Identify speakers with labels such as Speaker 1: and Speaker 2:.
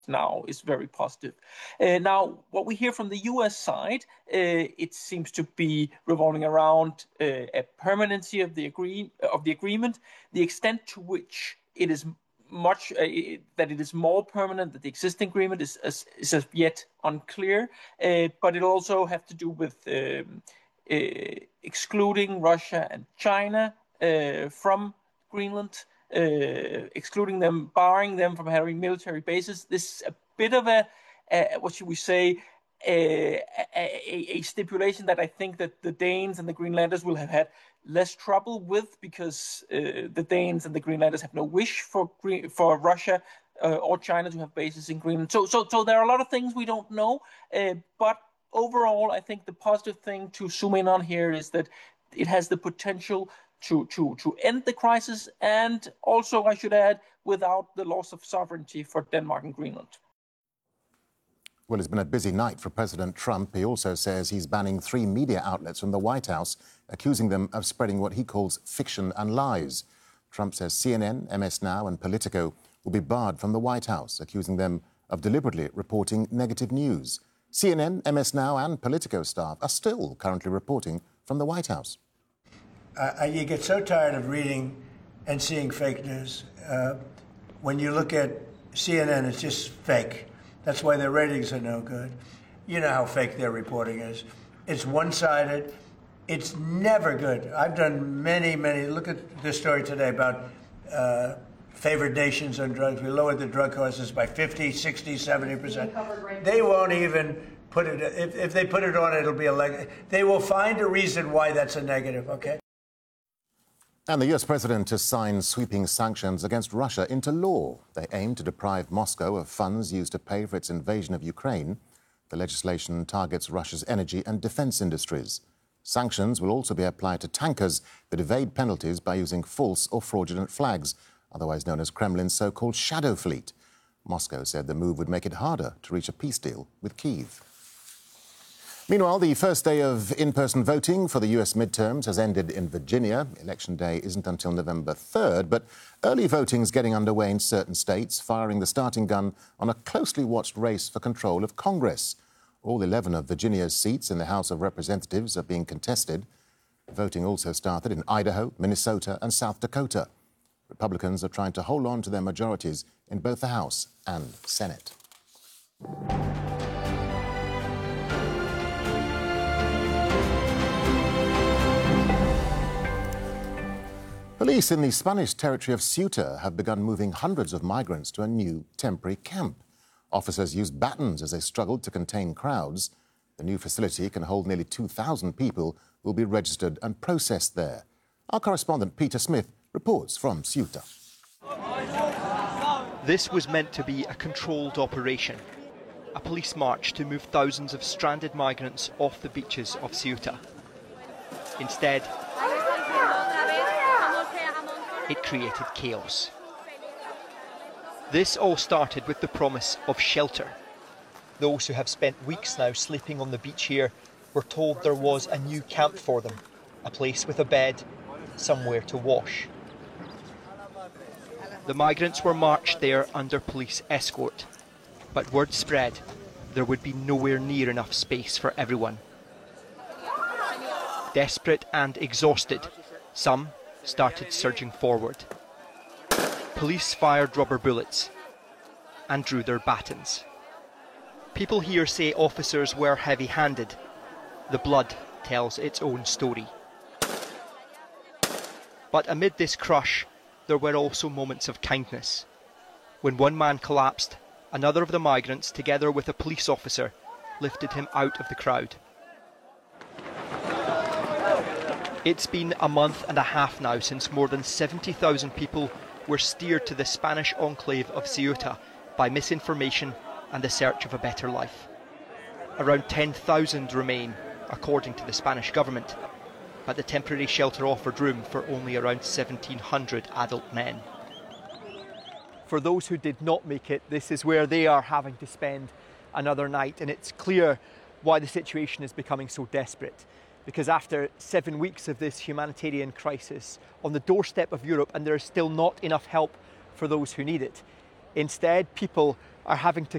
Speaker 1: now is very positive. Now, what we hear from the U.S. side, it seems to be revolving around a permanency of the agreement, the extent to which it is that it is more permanent than the existing agreement is as yet unclear, but it also have to do with excluding Russia and China from Greenland, excluding them, barring them from having military bases. This is a bit of a what should we say, a stipulation that I think that the Danes and the Greenlanders will have had less trouble with, because the Danes and the Greenlanders have no wish for Russia or China to have bases in Greenland. So there are a lot of things we don't know, but overall, I think the positive thing to zoom in on here is that it has the potential to end the crisis, and also, I should add, without the loss of sovereignty for Denmark and Greenland.
Speaker 2: Well, it's been a busy night for President Trump. He also says he's banning 3 media outlets from the White House, accusing them of spreading what he calls fiction and lies. Trump says CNN, MS Now and Politico will be barred from the White House, accusing them of deliberately reporting negative news. CNN, MS Now and Politico staff are still currently reporting from the White House.
Speaker 3: You get so tired of reading and seeing fake news. When you look at CNN, it's just fake. That's why their ratings are no good. You know how fake their reporting is. It's one-sided. It's never good. I've done many, look at this story today about favored nations on drugs. We lowered the drug costs by 50, 60, 70%. They won't even put it, if they put it on, it'll be they will find a reason why that's a negative, okay?
Speaker 2: And the US president has signed sweeping sanctions against Russia into law. They aim to deprive Moscow of funds used to pay for its invasion of Ukraine. The legislation targets Russia's energy and defense industries. Sanctions will also be applied to tankers that evade penalties by using false or fraudulent flags, otherwise known as Kremlin's so-called shadow fleet. Moscow said the move would make it harder to reach a peace deal with Kyiv. Meanwhile, the first day of in-person voting for the US midterms has ended in Virginia. Election day isn't until November 3rd, but early voting is getting underway in certain states, firing the starting gun on a closely watched race for control of Congress. All 11 of Virginia's seats in the House of Representatives are being contested. Voting also started in Idaho, Minnesota and South Dakota. Republicans are trying to hold on to their majorities in both the House and Senate. Police in the Spanish territory of Ceuta have begun moving hundreds of migrants to a new temporary camp. Officers used batons as they struggled to contain crowds. The new facility can hold nearly 2,000 people who will be registered and processed there. Our correspondent Peter Smith reports from Ceuta.
Speaker 4: This was meant to be a controlled operation, a police march to move thousands of stranded migrants off the beaches of Ceuta. Instead, it created chaos. This all started with the promise of shelter. Those who have spent weeks now sleeping on the beach here were told there was a new camp for them, a place with a bed, somewhere to wash. The migrants were marched there under police escort, but word spread there would be nowhere near enough space for everyone. Desperate and exhausted, some started surging forward. Police fired rubber bullets and drew their batons. People here say officers were heavy-handed. The blood tells its own story. But amid this crush, there were also moments of kindness. When one man collapsed, another of the migrants, together with a police officer, lifted him out of the crowd. It's been a month and a half now since more than 70,000 people were steered to the Spanish enclave of Ceuta by misinformation and the search of a better life. Around 10,000 remain, according to the Spanish government, but the temporary shelter offered room for only around 1,700 adult men. For those who did not make it, this is where they are having to spend another night, and it's clear why the situation is becoming so desperate. Because after 7 weeks of this humanitarian crisis on the doorstep of Europe, and there is still not enough help for those who need it. Instead, people are having to